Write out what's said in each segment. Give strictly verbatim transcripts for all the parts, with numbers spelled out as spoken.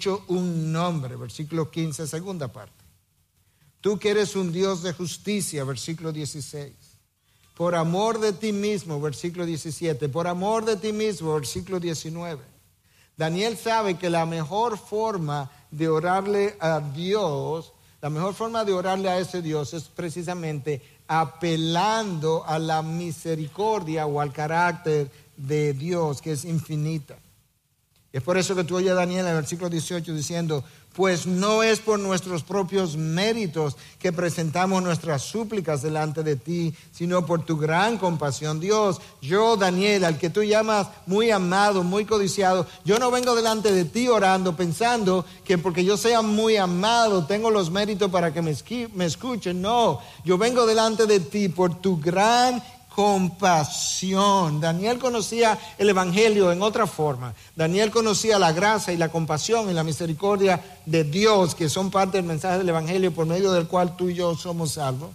dicho un nombre, versículo quince, segunda parte. Tú que eres un Dios de justicia, versículo dieciséis. Por amor de ti mismo, versículo diecisiete. Por amor de ti mismo, versículo diecinueve. Daniel sabe que la mejor forma de orarle a Dios, la mejor forma de orarle a ese Dios es precisamente apelando a la misericordia o al carácter de Dios, que es infinita. Es por eso que tú oyes a Daniel en el versículo dieciocho diciendo: pues no es por nuestros propios méritos que presentamos nuestras súplicas delante de ti, sino por tu gran compasión. Dios, yo, Daniel, al que tú llamas muy amado, muy codiciado, yo no vengo delante de ti orando pensando que porque yo sea muy amado tengo los méritos para que me, esqui- me escuchen. No, yo vengo delante de ti por tu gran compasión. Daniel conocía el evangelio en otra forma. Daniel conocía la gracia y la compasión y la misericordia de Dios, que son parte del mensaje del evangelio por medio del cual tú y yo somos salvos.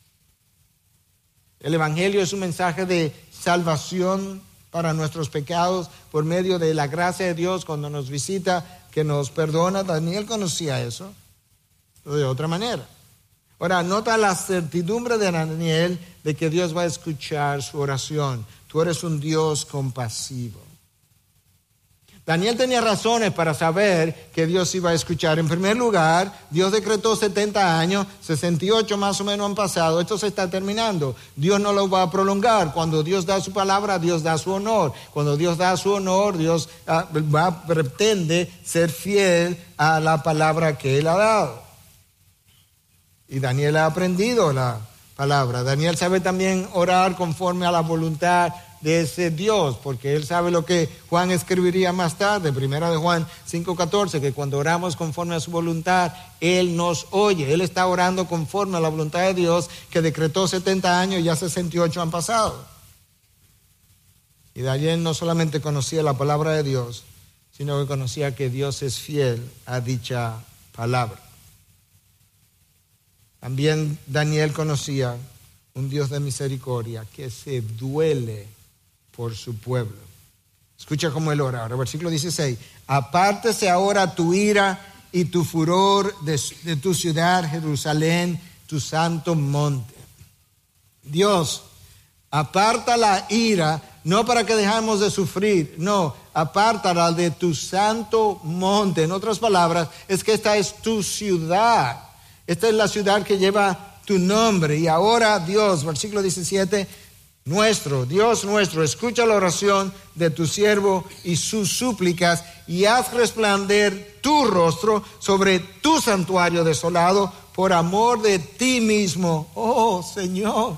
El evangelio es un mensaje de salvación para nuestros pecados por medio de la gracia de Dios cuando nos visita, que nos perdona. Daniel conocía eso, pero de otra manera. Ahora, nota la certidumbre de Daniel de que Dios va a escuchar su oración. Tú eres un Dios compasivo. Daniel tenía razones para saber que Dios iba a escuchar. En primer lugar, Dios decretó setenta años, sesenta y ocho más o menos han pasado. Esto se está terminando. Dios no lo va a prolongar. Cuando Dios da su palabra, Dios da su honor. Cuando Dios da su honor, Dios ah, va, pretende ser fiel a la palabra que Él ha dado. Y Daniel ha aprendido la palabra. Daniel sabe también orar conforme a la voluntad de ese Dios, porque él sabe lo que Juan escribiría más tarde, primera de Juan cinco catorce, que cuando oramos conforme a su voluntad, Él nos oye. Él está orando conforme a la voluntad de Dios, que decretó setenta años y ya sesenta y ocho han pasado. Y Daniel no solamente conocía la palabra de Dios, sino que conocía que Dios es fiel a dicha palabra. También Daniel conocía un Dios de misericordia que se duele por su pueblo. Escucha cómo él ora ahora, versículo dieciséis. Apártese ahora tu ira y tu furor de, de tu ciudad, Jerusalén, tu santo monte. Dios, aparta la ira, no para que dejemos de sufrir, no, apártala de tu santo monte. En otras palabras, es que esta es tu ciudad. Esta es la ciudad que lleva tu nombre. Y ahora Dios, versículo diecisiete, nuestro, Dios nuestro, escucha la oración de tu siervo y sus súplicas y haz resplandecer tu rostro sobre tu santuario desolado por amor de ti mismo. Oh, Señor.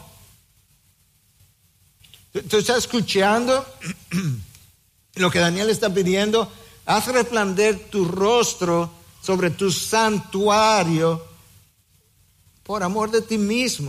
¿Tú estás escuchando lo que Daniel está pidiendo? Haz resplandecer tu rostro sobre tu santuario por amor de ti mismo.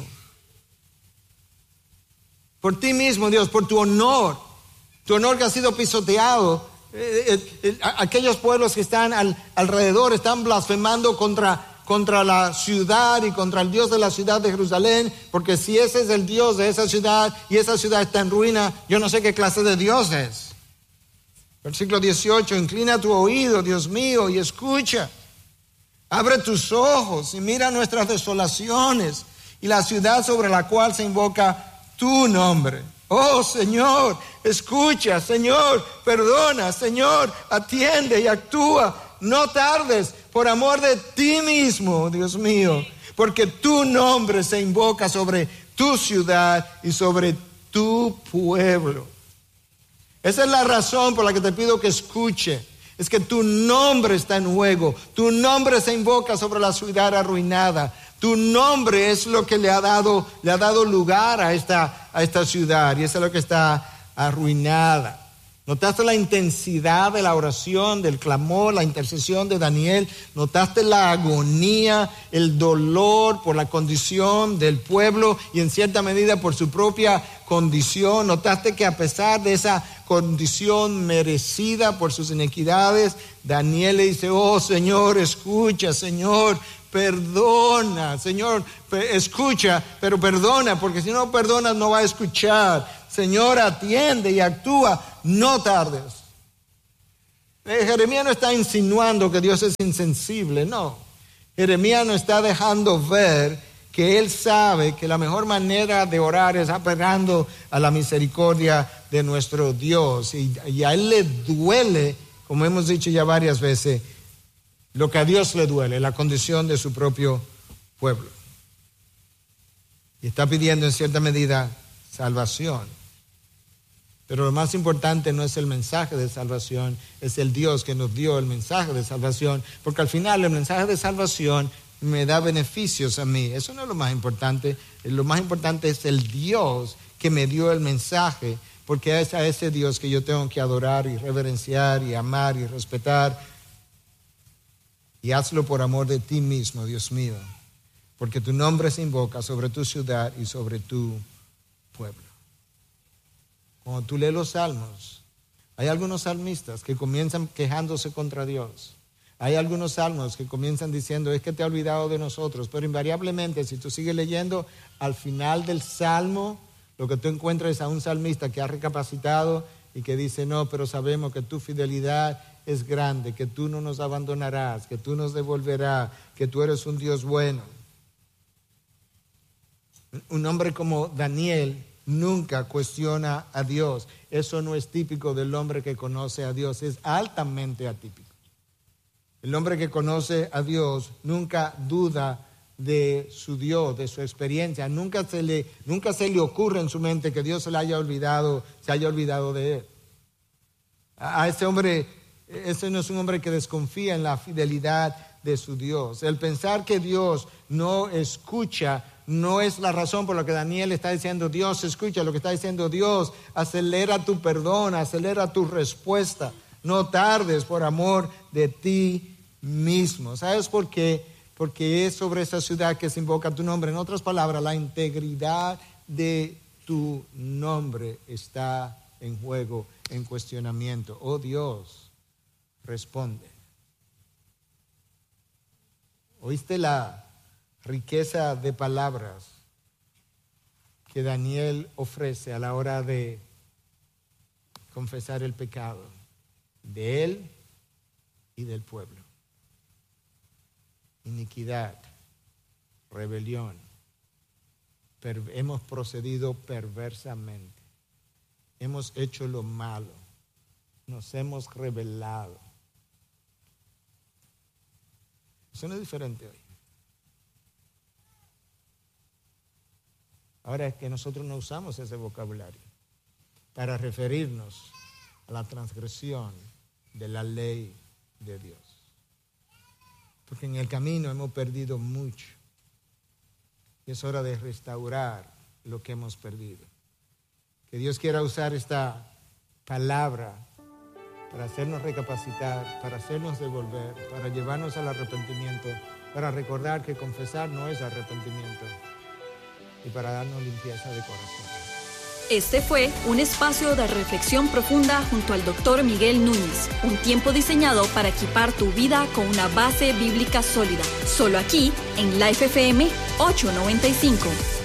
Por ti mismo, Dios, por tu honor. Tu honor que ha sido pisoteado. Eh, eh, eh, aquellos pueblos que están al, alrededor están blasfemando contra, contra la ciudad y contra el Dios de la ciudad de Jerusalén. Porque si ese es el Dios de esa ciudad y esa ciudad está en ruina, yo no sé qué clase de Dios es. Versículo dieciocho, inclina tu oído, Dios mío, y escucha. Abre tus ojos y mira nuestras desolaciones y la ciudad sobre la cual se invoca tu nombre. Oh Señor, escucha, Señor, perdona, Señor, atiende y actúa. No tardes por amor de ti mismo, Dios mío, porque tu nombre se invoca sobre tu ciudad y sobre tu pueblo. Esa es la razón por la que te pido que escuche. Es que tu nombre está en juego. Tu nombre se invoca sobre la ciudad arruinada. Tu nombre es lo que le ha dado, le ha dado lugar a esta, a esta ciudad. Y eso es lo que está arruinada. ¿Notaste la intensidad de la oración, del clamor, la intercesión de Daniel? ¿Notaste la agonía, el dolor por la condición del pueblo y en cierta medida por su propia condición? ¿Notaste que a pesar de esa condición merecida por sus iniquidades, Daniel le dice, oh Señor, escucha, Señor, perdona, Señor, escucha, pero perdona, porque si no perdonas no va a escuchar. Señor, atiende y actúa, no tardes. Eh, Jeremías no está insinuando que Dios es insensible, no. Jeremías nos está dejando ver que él sabe que la mejor manera de orar es apelando a la misericordia de nuestro Dios. Y, y a él le duele, como hemos dicho ya varias veces, lo que a Dios le duele, la condición de su propio pueblo. Y está pidiendo en cierta medida salvación. Pero lo más importante no es el mensaje de salvación, es el Dios que nos dio el mensaje de salvación, porque al final el mensaje de salvación me da beneficios a mí. Eso no es lo más importante. Lo más importante es el Dios que me dio el mensaje, porque es a ese Dios que yo tengo que adorar y reverenciar y amar y respetar. Y hazlo por amor de ti mismo, Dios mío, porque tu nombre se invoca sobre tu ciudad y sobre tu pueblo. Cuando tú lees los salmos, hay algunos salmistas que comienzan quejándose contra Dios. Hay algunos salmos que comienzan diciendo, es que te ha olvidado de nosotros. Pero invariablemente, si tú sigues leyendo, al final del salmo, lo que tú encuentras es a un salmista que ha recapacitado y que dice, no, pero sabemos que tu fidelidad es grande, que tú no nos abandonarás, que tú nos devolverás, que tú eres un Dios bueno. Un hombre como Daniel nunca cuestiona a Dios. Eso no es típico del hombre que conoce a Dios, es altamente atípico. El hombre que conoce a Dios nunca duda de su Dios, de su experiencia. Nunca se le, nunca se le ocurre en su mente que Dios se le haya olvidado, se haya olvidado de él. A ese hombre, ese no es un hombre que desconfía en la fidelidad de su Dios. El pensar que Dios no escucha no es la razón por la que Daniel está diciendo Dios escucha. Lo que está diciendo Dios, acelera tu perdón, acelera tu respuesta. No tardes por amor de ti mismo. ¿Sabes por qué? Porque es sobre esa ciudad que se invoca tu nombre. En otras palabras, la integridad de tu nombre está en juego, en cuestionamiento. Oh Dios, responde. ¿Oíste la riqueza de palabras que Daniel ofrece a la hora de confesar el pecado de él y del pueblo? Iniquidad, rebelión, per- hemos procedido perversamente, hemos hecho lo malo, nos hemos rebelado. Eso no es diferente hoy. Ahora es que nosotros no usamos ese vocabulario para referirnos a la transgresión de la ley de Dios. Porque en el camino hemos perdido mucho. Y es hora de restaurar lo que hemos perdido. Que Dios quiera usar esta palabra para hacernos recapacitar, para hacernos devolver, para llevarnos al arrepentimiento, para recordar que confesar no es arrepentimiento y para darnos limpieza de corazón. Este fue un espacio de reflexión profunda junto al doctor Miguel Núñez, un tiempo diseñado para equipar tu vida con una base bíblica sólida. Solo aquí en Life F M ochocientos noventa y cinco.